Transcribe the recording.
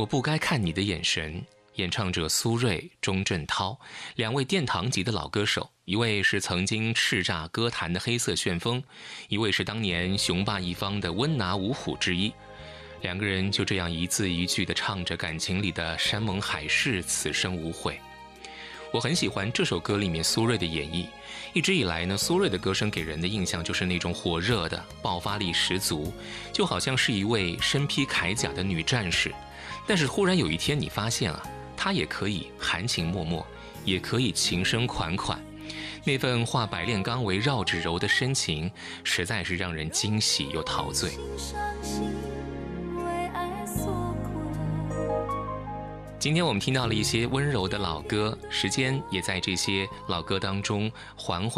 我不该看你的眼神。演唱者苏芮、钟镇涛，两位殿堂级的老歌手，一位是曾经叱咤歌坛的黑色旋风，一位是当年雄霸一方的温拿五虎之一。两个人就这样一字一句地唱着感情里的山盟海誓，此生无悔。我很喜欢这首歌里面苏芮的演绎。一直以来呢，苏芮的歌声给人的印象就是那种火热的，爆发力十足，就好像是一位身披铠甲的女战士。但是忽然有一天你发现啊，她也可以含情脉脉，也可以情深款款。那份化百炼钢为绕指柔的深情，实在是让人惊喜又陶醉。今天我们听到了一些温柔的老歌，时间也在这些老歌当中缓缓